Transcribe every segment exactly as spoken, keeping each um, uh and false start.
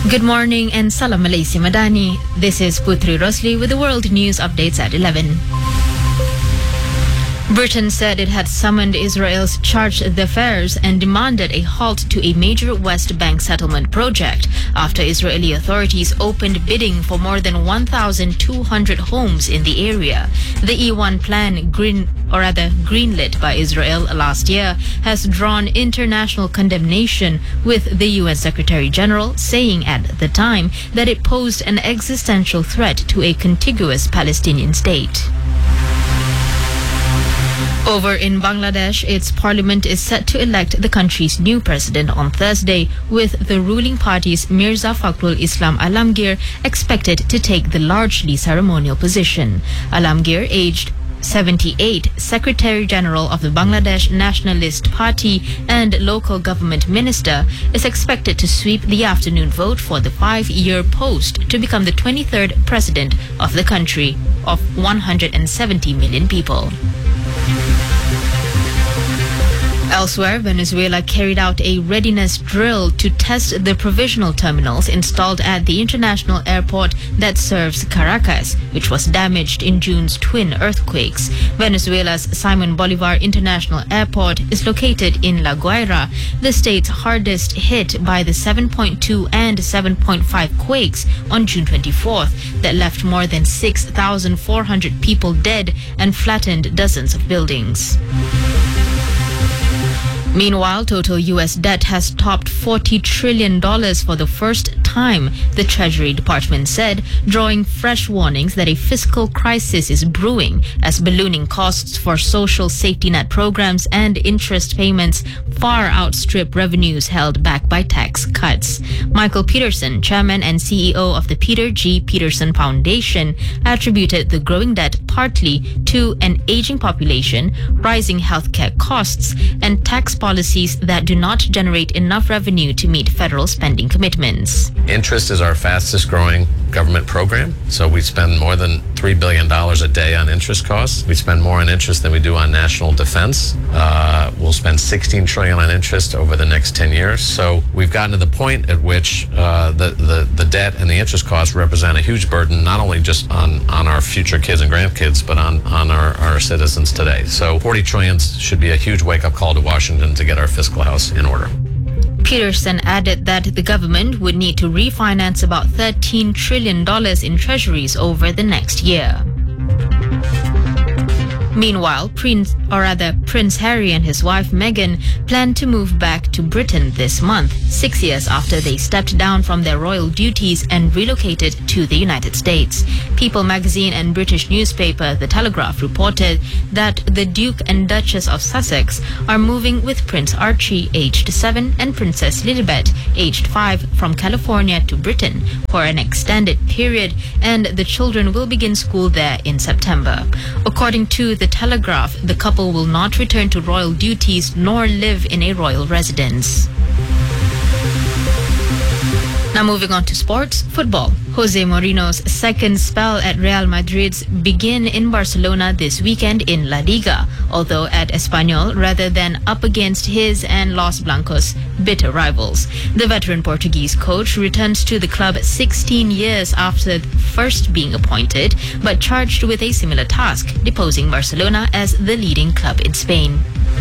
Good morning and Salam Malaysia Madani. This is Putri Rosli with the world news updates at eleven. Britain said it had summoned Israel's charge d'affaires and demanded a halt to a major West Bank settlement project after Israeli authorities opened bidding for more than one thousand two hundred homes in the area. The E one plan, green or rather greenlit by Israel last year, has drawn international condemnation, with the U N Secretary General saying at the time that it posed an existential threat to a contiguous Palestinian state. Over in Bangladesh, its parliament is set to elect the country's new president on Thursday, with the ruling party's Mirza Fakhrul Islam Alamgir expected to take the largely ceremonial position. Alamgir, aged seventy-eight, Secretary General of the Bangladesh Nationalist Party and local government minister, is expected to sweep the afternoon vote for the five-year post to become the twenty-third president of the country of one hundred seventy million people. Elsewhere, Venezuela carried out a readiness drill to test the provisional terminals installed at the international airport that serves Caracas, which was damaged in June's twin earthquakes. Venezuela's Simon Bolivar International Airport is located in La Guaira, the state's hardest hit by the seven point two and seven point five quakes on June twenty-fourth that left more than six thousand four hundred people dead and flattened dozens of buildings. Meanwhile, total U S debt has topped forty trillion dollars for the first time, the Treasury Department said, drawing fresh warnings that a fiscal crisis is brewing as ballooning costs for social safety net programs and interest payments far outstrip revenues held back by tax cuts. Michael Peterson, chairman and C E O of the Peter G. Peterson Foundation, attributed the growing debt partly to an aging population, rising healthcare costs, and tax policies that do not generate enough revenue to meet federal spending commitments. Interest is our fastest growing government program. So we spend more than three billion dollars a day on interest costs. We spend more on interest than we do on national defense. Uh, we'll spend sixteen trillion dollars on interest over the next ten years. So we've gotten to the point at which uh, the, the, the debt and the interest costs represent a huge burden, not only just on, on our future kids and grandkids, but on, on our, our citizens today. So forty trillion dollars should be a huge wake-up call to Washington to get our fiscal house in order. Peterson added that the government would need to refinance about thirteen trillion dollars in treasuries over the next year. Meanwhile, Prince, or rather Prince Harry and his wife Meghan plan to move back to Britain this month, six years after they stepped down from their royal duties and relocated to the United States. People magazine and British newspaper The Telegraph reported that the Duke and Duchess of Sussex are moving with Prince Archie, aged seven, and Princess Lilibet, aged five, from California to Britain for an extended period, and the children will begin school there in September. According to The Telegraph, the couple will not return to royal duties nor live in a royal residence. Now moving on to sports, football. Jose Mourinho's second spell at Real Madrid's begin in Barcelona this weekend in La Liga, although at Espanyol rather than up against his and Los Blancos' bitter rivals. The veteran Portuguese coach returns to the club sixteen years after first being appointed, but charged with a similar task, deposing Barcelona as the leading club in Spain.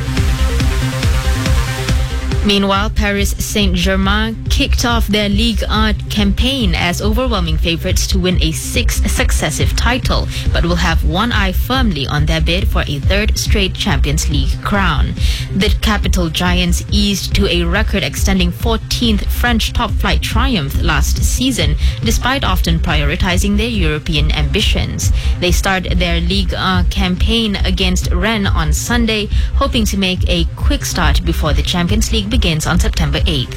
Meanwhile, Paris Saint-Germain kicked off their Ligue one campaign as overwhelming favourites to win a sixth successive title, but will have one eye firmly on their bid for a third straight Champions League crown. The capital giants eased to a record-extending fourteenth French top-flight triumph last season, despite often prioritising their European ambitions. They start their Ligue one campaign against Rennes on Sunday, hoping to make a quick start before the Champions League begins on September eighth.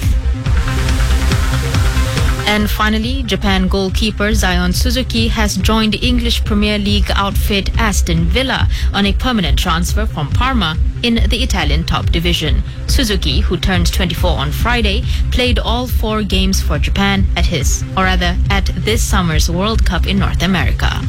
And finally, Japan goalkeeper Zion Suzuki has joined English Premier League outfit Aston Villa on a permanent transfer from Parma in the Italian top division. Suzuki, who turned twenty-four on Friday, played all four games for Japan at his, or rather at this summer's World Cup in North America.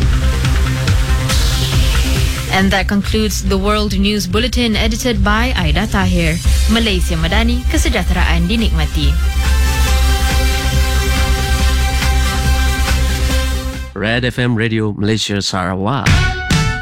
And that concludes the World News Bulletin, edited by Aida Tahir. Malaysia Madani, kesejahteraan dinikmati. Red F M Radio Malaysia Sarawak.